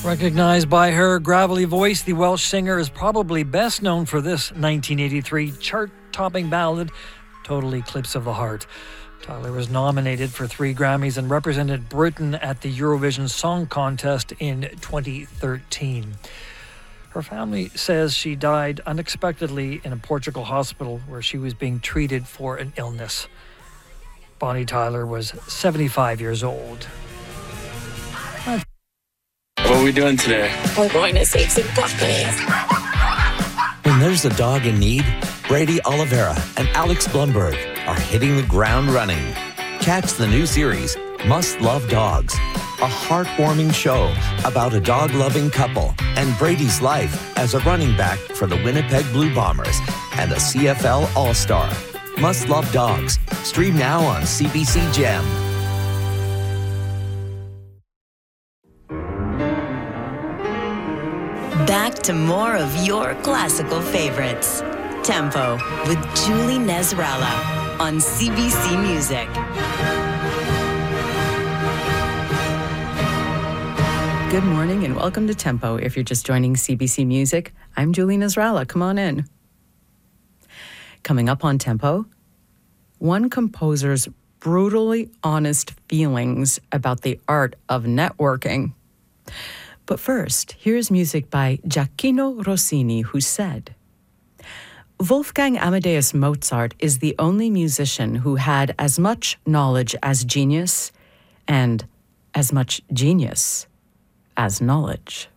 Recognized by her gravelly voice, the Welsh singer is probably best known for this 1983 chart-topping ballad, Total Eclipse of the Heart. Tyler was nominated for 3 Grammys and represented Britain at the Eurovision Song Contest in 2013. Her family says she died unexpectedly in a Portugal hospital where she was being treated for an illness. Bonnie Tyler was 75 years old. What are we doing today? We're going to save some puppies. When there's a dog in need, Brady Oliveira and Alex Blumberg are hitting the ground running. Catch the new series, Must Love Dogs, a heartwarming show about a dog-loving couple and Brady's life as a running back for the Winnipeg Blue Bombers and a CFL All-Star. Must Love Dogs. Stream now on CBC Gem. Back to more of your classical favorites. Tempo with Julie Nezralla on CBC Music. Good morning and welcome to Tempo. If you're just joining CBC Music, I'm Julie Nezralla. Come on in. Coming up on Tempo, one composer's brutally honest feelings about the art of networking. But first, here's music by Gioacchino Rossini, who said, Wolfgang Amadeus Mozart is the only musician who had as much knowledge as genius and as much genius as knowledge.